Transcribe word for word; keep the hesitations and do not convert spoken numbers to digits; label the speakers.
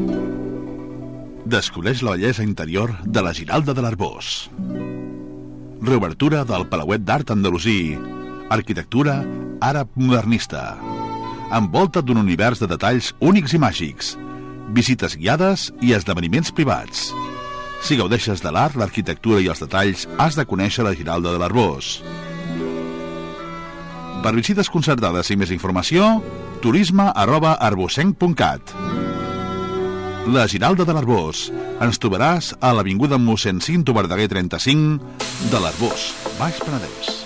Speaker 1: Descobreix la bellesa interior de la Giralda de l'Arboç. Reobertura del Palauet d'Art Andalusí. Arquitectura àrab modernista. Envolta't d'un univers de detalls únics i màgics. Visites guiades i esdeveniments privats. Si gaudeixes de l'art, l'arquitectura i els detalls, has de conèixer la Giralda de l'Arboç. Per visites concertades i més informació, turisme arroba arbocenc punt cat. La Giralda de l'Arboç. Ens trobaràs a l'avinguda mossèn Cinto Verdaguer trenta-cinc de l'Arboç, Baix Penedès.